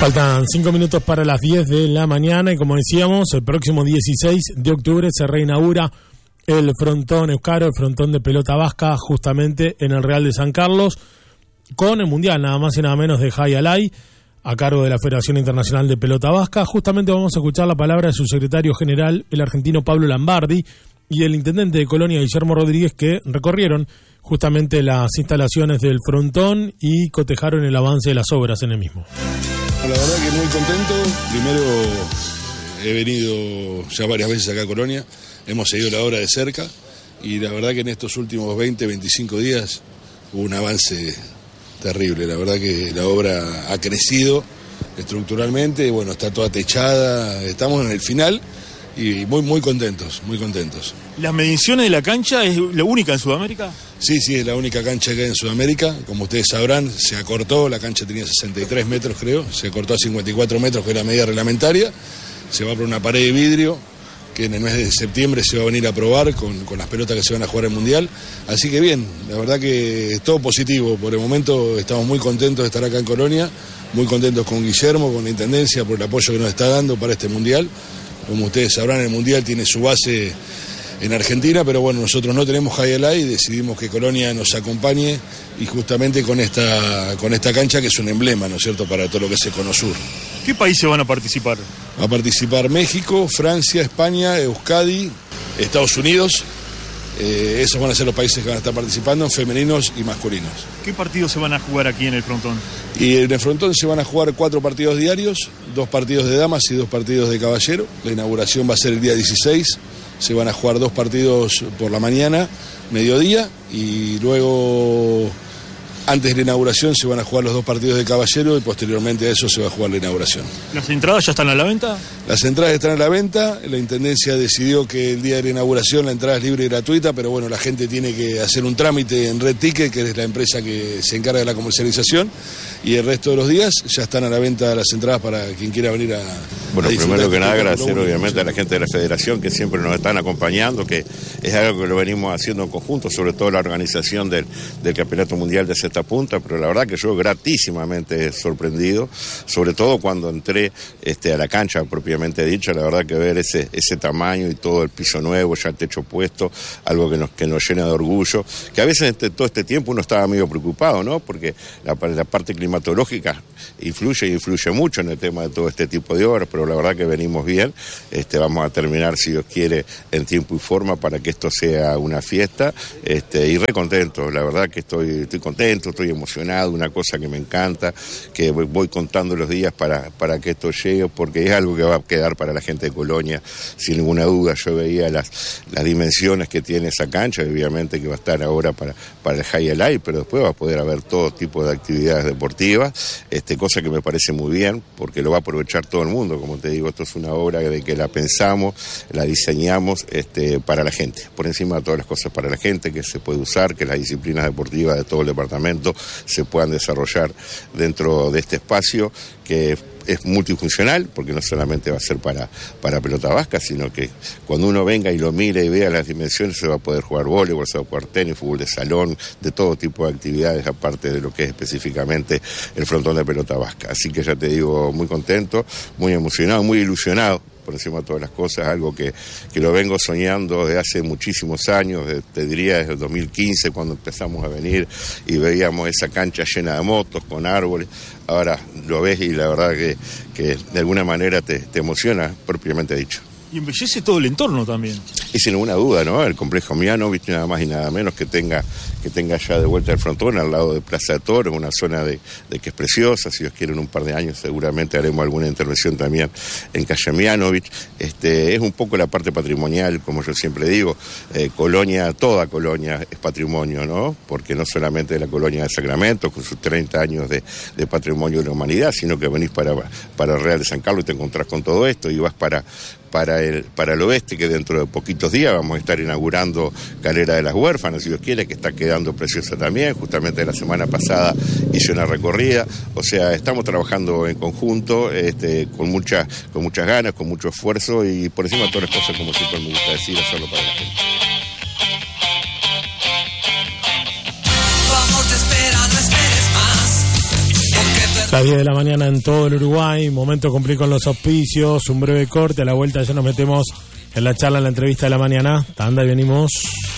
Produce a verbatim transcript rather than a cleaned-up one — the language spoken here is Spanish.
Faltan cinco minutos para las diez de la mañana y como decíamos, el próximo dieciséis de octubre se reinaugura el frontón Euskaro, el frontón de pelota vasca, justamente en el Real de San Carlos, con el Mundial, nada más y nada menos de Jai Alai, a cargo de la Federación Internacional de Pelota Vasca. Justamente vamos a escuchar la palabra de su secretario general, el argentino Pablo Lambardi, y el intendente de Colonia, Guillermo Rodríguez, que recorrieron justamente las instalaciones del frontón y cotejaron el avance de las obras en el mismo. La verdad que muy contento. Primero, he venido ya varias veces acá a Colonia, hemos seguido la obra de cerca y la verdad que en estos últimos veinte, veinticinco días hubo un avance terrible. La verdad que la obra ha crecido estructuralmente, bueno, está toda techada, estamos en el final y muy muy contentos, muy contentos. ¿Las mediciones de la cancha es la única en Sudamérica? Sí, sí, es la única cancha que hay en Sudamérica. Como ustedes sabrán, se acortó, la cancha tenía sesenta y tres metros creo, se acortó a cincuenta y cuatro metros, que es la medida reglamentaria. Se va por una pared de vidrio, que en el mes de septiembre se va a venir a probar con, con las pelotas que se van a jugar en el Mundial. Así que bien, la verdad que es todo positivo. Por el momento estamos muy contentos de estar acá en Colonia, muy contentos con Guillermo, con la Intendencia, por el apoyo que nos está dando para este Mundial. Como ustedes sabrán, el Mundial tiene su base en Argentina, pero bueno, nosotros no tenemos Jai Alai y decidimos que Colonia nos acompañe y justamente con esta, con esta cancha que es un emblema, ¿no es cierto?, para todo lo que es el Cono Sur. ¿Qué países van a participar? Va a participar México, Francia, España, Euskadi, Estados Unidos. Eh, esos van a ser los países que van a estar participando, femeninos y masculinos. ¿Qué partidos se van a jugar aquí en el frontón? Y en el frontón se van a jugar cuatro partidos diarios, dos partidos de damas y dos partidos de caballero. La inauguración va a ser el día dieciséis, se van a jugar dos partidos por la mañana, mediodía, y luego, antes de la inauguración, se van a jugar los dos partidos de caballero y posteriormente a eso se va a jugar la inauguración. ¿Las entradas ya están a la venta? Las entradas están a la venta, la Intendencia decidió que el día de la inauguración la entrada es libre y gratuita, pero bueno, la gente tiene que hacer un trámite en Red Ticket, que es la empresa que se encarga de la comercialización, y el resto de los días ya están a la venta las entradas para quien quiera venir a... Bueno, a primero que nada agradecer único, obviamente a la gente de la Federación que siempre nos están acompañando, que es algo que lo venimos haciendo en conjunto, sobre todo la organización del, del Campeonato Mundial de Cesta Punta, pero la verdad que yo gratísimamente sorprendido, sobre todo cuando entré este, a la cancha propiamente dicha, la verdad que ver ese, ese tamaño y todo el piso nuevo, ya el techo puesto, algo que nos, que nos llena de orgullo, que a veces este, todo este tiempo uno estaba medio preocupado, ¿no? Porque la, la parte climatológica influye y influye mucho en el tema de todo este tipo de obras, pero la verdad que venimos bien, este, vamos a terminar, si Dios quiere, en tiempo y forma para que esto sea una fiesta, este, y re contento, la verdad que estoy, estoy contento, estoy emocionado, una cosa que me encanta, que voy, voy contando los días para, para que esto llegue, porque es algo que va a quedar para la gente de Colonia, sin ninguna duda. Yo veía las, las dimensiones que tiene esa cancha, obviamente que va a estar ahora para, para el Jai Alai, pero después va a poder haber todo tipo de actividades deportivas, este, cosa que me parece muy bien, porque lo va a aprovechar todo el mundo. Como te digo, esto es una obra de que la pensamos, la diseñamos este, para la gente, por encima de todas las cosas para la gente, que se puede usar, que las disciplinas deportivas de todo el departamento se puedan desarrollar dentro de este espacio, que es multifuncional, porque no solamente va a ser para, para pelota vasca, sino que cuando uno venga y lo mire y vea las dimensiones, se va a poder jugar voleibol, se va a jugar tenis, fútbol de salón, de todo tipo de actividades, aparte de lo que es específicamente el frontón de pelota vasca. Así que ya te digo, muy contento, muy emocionado, muy ilusionado, por encima de todas las cosas, algo que, que lo vengo soñando desde hace muchísimos años, de, te diría desde el dos mil quince, cuando empezamos a venir y veíamos esa cancha llena de motos, con árboles. Ahora lo ves y la verdad que, que de alguna manera te, te emociona, propiamente dicho. Y embellece todo el entorno también. Y sin ninguna duda, ¿no? El complejo Mianovich, nada más y nada menos que tenga que tenga ya de vuelta el frontón al lado de Plaza de Toros, una zona de, de que es preciosa. Si Dios quiere, en un par de años seguramente haremos alguna intervención también en calle Mianovich. Este, es un poco la parte patrimonial, como yo siempre digo. Eh, Colonia, toda Colonia es patrimonio, ¿no? Porque no solamente la Colonia de Sacramento, con sus treinta años de, de patrimonio de la humanidad, sino que venís para, para el Real de San Carlos y te encontrás con todo esto y vas para... Para el, para el oeste, que dentro de poquitos días vamos a estar inaugurando Calera de las Huérfanas, si Dios quiere, que está quedando preciosa también. Justamente la semana pasada hice una recorrida, o sea, estamos trabajando en conjunto, este, con, mucha, con muchas ganas, con mucho esfuerzo y por encima de todas las cosas, como siempre me gusta decir, hacerlo para la gente. Vamos, te espera, no esperes más, porque Las diez de la mañana en todo el Uruguay, momento cumplir con los auspicios, un breve corte, a la vuelta ya nos metemos en la charla, en la entrevista de la mañana. Tanda y venimos.